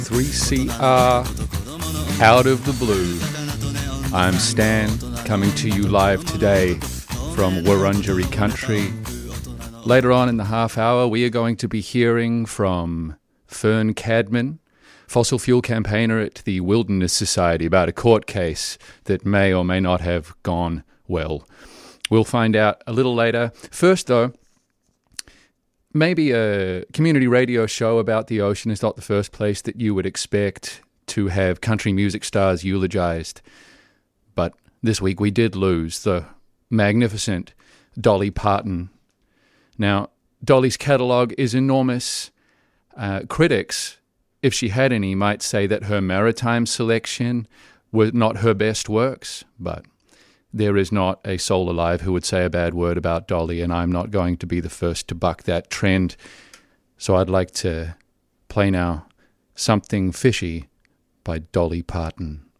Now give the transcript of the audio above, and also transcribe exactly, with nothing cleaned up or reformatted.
three C R, Out of the Blue. I'm Stan, coming to you live today from Wurundjeri country. Later on in the half hour, we are going to be hearing from Fern Cadman, fossil fuel campaigner at the Wilderness Society, about a court case that may or may not have gone well. We'll find out a little later. First, though, maybe a community radio show about the ocean is not the first place that you would expect to have country music stars eulogized. But this week we did lose the magnificent Dolly Parton. Now, Dolly's catalogue is enormous. Uh, critics, if she had any, might say that her Maritime selection were not her best works, but there is not a soul alive who would say a bad word about Dolly, and I'm not going to be the first to buck that trend. So I'd like to play now Something Fishy by Dolly Parton.